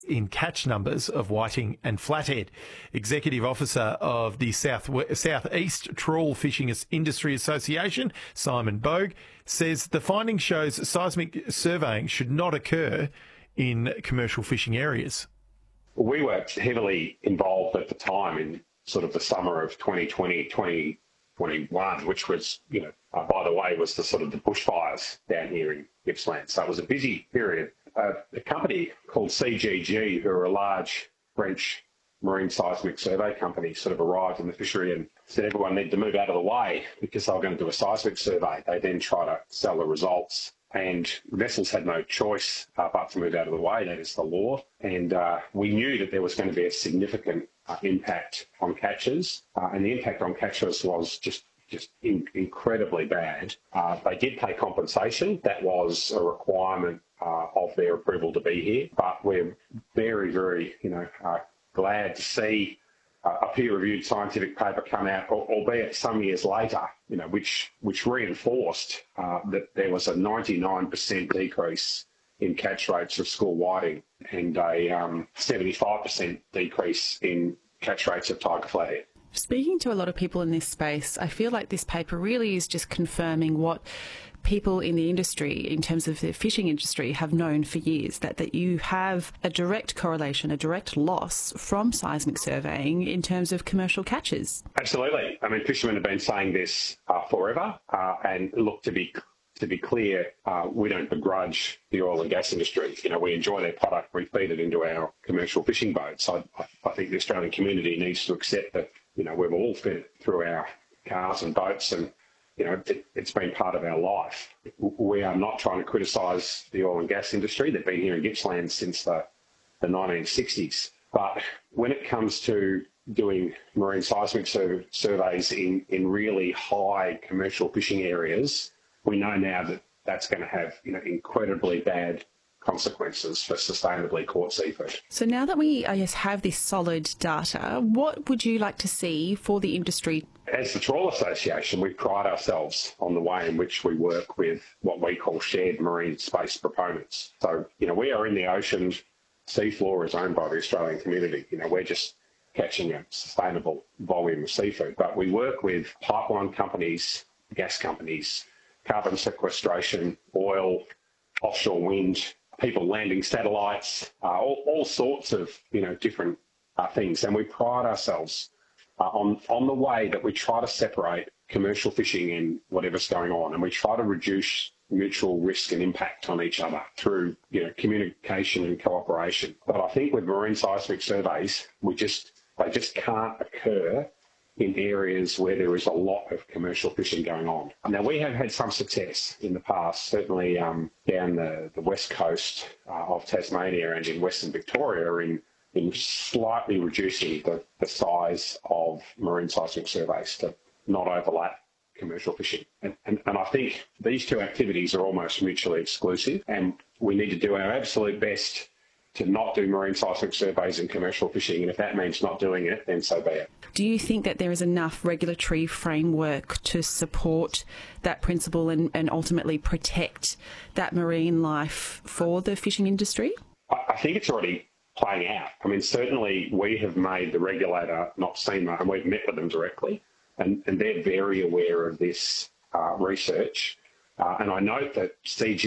in catch numbers of whiting and flathead. Executive Officer of the Southeast Trawl Fishing Industry Association, Simon Bogue, says the finding shows seismic surveying should not occur in commercial fishing areas. We were heavily involved at the time in sort of the summer of 2020, 2021, which was, by the way, was the sort of the bushfires down here in Gippsland. So it was a busy period. A company called CGG, who are a large French marine seismic survey company, sort of arrived in the fishery and said everyone needed to move out of the way because they were going to do a seismic survey. They then try to sell the results, and vessels had no choice but to move out of the way. That is the law. And we knew that there was going to be a significant impact on catches, and the impact on catches was just incredibly bad. They did pay compensation. That was a requirement of their approval to be here. But we're very, very, glad to see a peer-reviewed scientific paper come out, albeit some years later, which reinforced that there was a 99% decrease in catch rates of school whiting and a 75% decrease in catch rates of tiger flathead. Speaking to a lot of people in this space, I feel like this paper really is just confirming what people in the industry, in terms of the fishing industry, have known for years, that you have a direct correlation, a direct loss from seismic surveying in terms of commercial catches. Absolutely. I mean, fishermen have been saying this forever, and look, to be clear, we don't begrudge the oil and gas industry. We enjoy their product. We feed it into our commercial fishing boats. I think the Australian community needs to accept that, we've all fed it through our cars and boats, and, it's been part of our life. We are not trying to criticise the oil and gas industry. They've been here in Gippsland since the 1960s. But when it comes to doing marine seismic surveys in really high commercial fishing areas, we know now that that's going to have incredibly bad consequences for sustainably caught seafood. So now that we, have this solid data, what would you like to see for the industry? As the Trawl Association, we pride ourselves on the way in which we work with what we call shared marine space proponents. So, we are in the ocean. Seafloor is owned by the Australian community. We're just catching a sustainable volume of seafood. But we work with pipeline companies, gas companies, carbon sequestration, oil, offshore wind, people landing satellites, all sorts of different things, and we pride ourselves on the way that we try to separate commercial fishing and whatever's going on, and we try to reduce mutual risk and impact on each other through communication and cooperation. But I think with marine seismic surveys, they just can't occur in areas where there is a lot of commercial fishing going on. Now, we have had some success in the past, certainly down the west coast of Tasmania and in Western Victoria in slightly reducing the size of marine seismic surveys to not overlap commercial fishing. And I think these two activities are almost mutually exclusive, and we need to do our absolute best to not do marine seismic surveys in commercial fishing, and if that means not doing it, then so be it. Do you think that there is enough regulatory framework to support that principle and ultimately protect that marine life for the fishing industry? I think it's already playing out. I mean, certainly we have made the regulator, NOPSEMA, and we've met with them directly, and they're very aware of this research. And I note that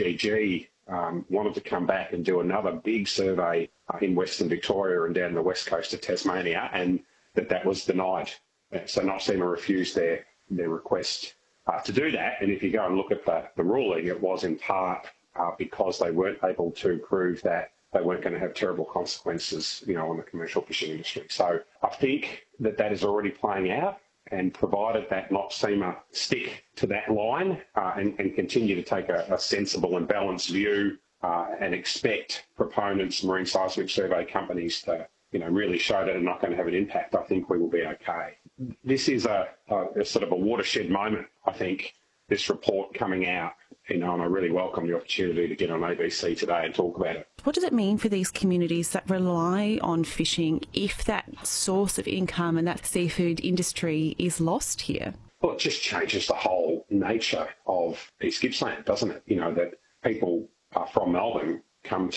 CGG wanted to come back and do another big survey in Western Victoria and down the west coast of Tasmania, and that was denied. So NOPSEMA refused their request to do that. And if you go and look at the ruling, it was in part because they weren't able to prove that they weren't going to have terrible consequences, on the commercial fishing industry. So I think that is already playing out, and provided that NOPSEMA stick to that line and continue to take a sensible and balanced view and expect proponents, marine seismic survey companies to really show that they're not going to have an impact, I think we will be okay. This is a sort of a watershed moment, I think, this report coming out, and I really welcome the opportunity to get on ABC today and talk about it. What does it mean for these communities that rely on fishing if that source of income and that seafood industry is lost here? Well, it just changes the whole nature of East Gippsland, doesn't it? That people from Melbourne come to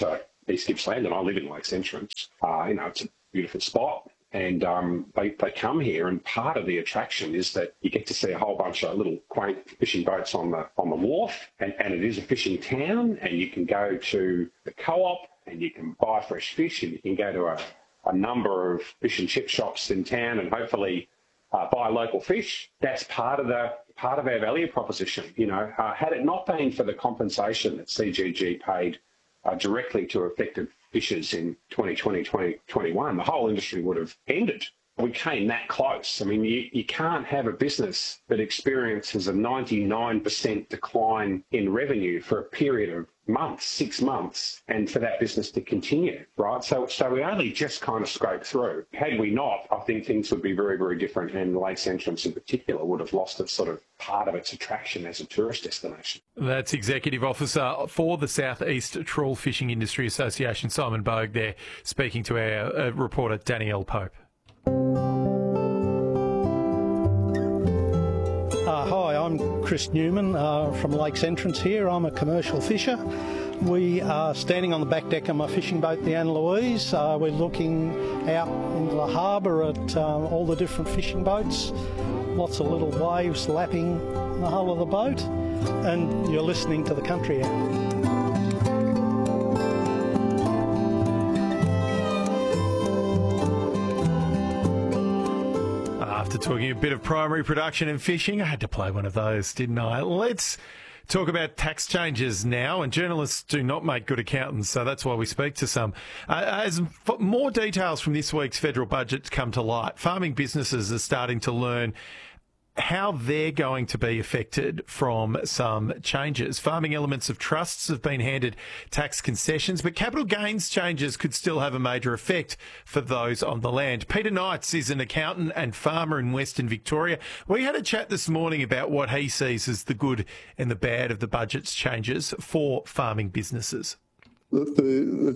East Gippsland, and I live in Lakes Entrance. It's a beautiful spot. And they come here, and part of the attraction is that you get to see a whole bunch of little quaint fishing boats on the wharf, and it is a fishing town, and you can go to the co-op and you can buy fresh fish, and you can go to a number of fish and chip shops in town and hopefully buy local fish. That's part of our value proposition. Had it not been for the compensation that CGG paid directly to affected fishers in 2020, 2021, the whole industry would have ended. We came that close. I mean, you can't have a business that experiences a 99% decline in revenue for a period of months, 6 months, and for that business to continue, right? So we only just kind of scraped through. Had we not, I think things would be very, very different, and Lakes Entrance in particular would have lost its sort of part of its attraction as a tourist destination. That's Executive Officer for the South East Trawl Fishing Industry Association, Simon Bogue, there, speaking to our reporter Danielle Pope. Hi, I'm Chris Newman from Lakes Entrance here. I'm a commercial fisher. We are standing on the back deck of my fishing boat, the Anne Louise. We're looking out into the harbour at all the different fishing boats, lots of little waves lapping the hull of the boat, and you're listening to the country out. After talking a bit of primary production and fishing, I had to play one of those, didn't I? Let's talk about tax changes now, and journalists do not make good accountants, so that's why we speak to some. As more details from this week's federal budget come to light, farming businesses are starting to learn how they're going to be affected from some changes. Farming elements of trusts have been handed tax concessions, but capital gains changes could still have a major effect for those on the land. Peter Knights is an accountant and farmer in Western Victoria. We had a chat this morning about what he sees as the good and the bad of the budget's changes for farming businesses. Look, the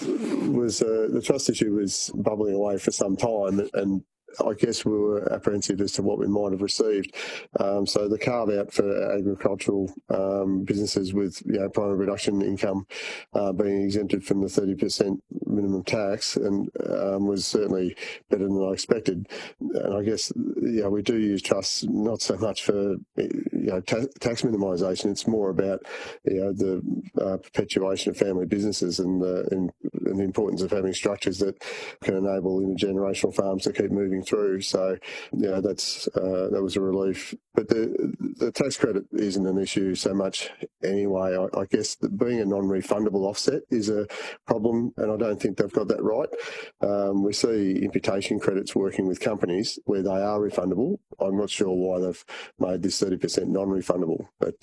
trust issue was bubbling away for some time, and I guess we were apprehensive as to what we might have received. So the carve out for agricultural businesses with primary production income being exempted from the 30% minimum tax and was certainly better than I expected. And I guess we do use trusts not so much for tax minimisation. It's more about the perpetuation of family businesses and the importance of having structures that can enable intergenerational farms to keep moving through. So, that was a relief. But the tax credit isn't an issue so much anyway. I guess that being a non-refundable offset is a problem, and I don't think they've got that right. We see imputation credits working with companies where they are refundable. I'm not sure why they've made this 30% non-refundable, but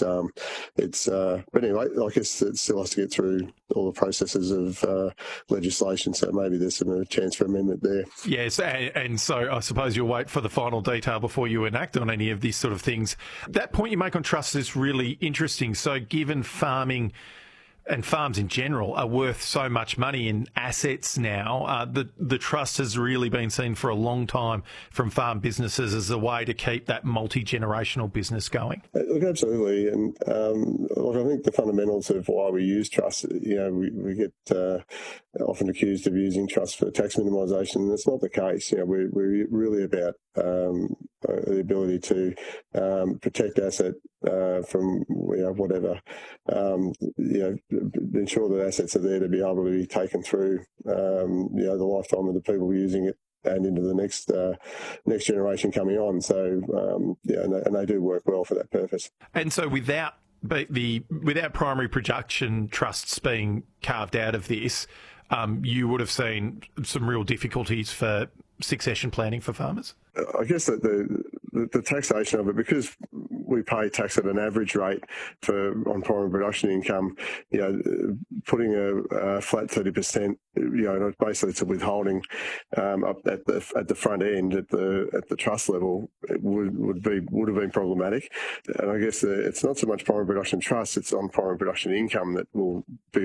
but anyway, I guess it still has to get through all the processes of legislation, so maybe there's a chance for amendment there. Yes, and so I suppose you'll wait for the final detail before you enact on any of these sort of things. That point you make on trusts is really interesting. So given farming and farms in general are worth so much money in assets now, the trust has really been seen for a long time from farm businesses as a way to keep that multi-generational business going. Look, absolutely. And I think the fundamentals of why we use trusts, we get often accused of using trusts for tax minimisation, and it's not the case. We're really about the ability to protect asset from whatever, ensure that assets are there to be able to be taken through the lifetime of the people using it and into the next generation coming on. So and they do work well for that purpose. And so without primary production trusts being carved out of this, you would have seen some real difficulties for succession planning for farmers? I guess that the taxation of it, because we pay tax at an average rate on primary production income, putting a flat 30%, basically it's a withholding up at the front end at the trust level, it would have been problematic. And I guess it's not so much primary production trust; it's on primary production income that will be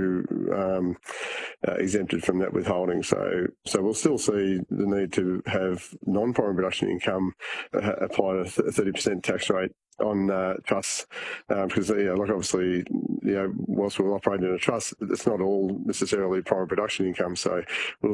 exempted from that withholding. So we'll still see the need to have non-primary production income apply a 30% tax rate on trusts, because like obviously, whilst we'll operate in a trust, it's not all necessarily primary production income. So we'll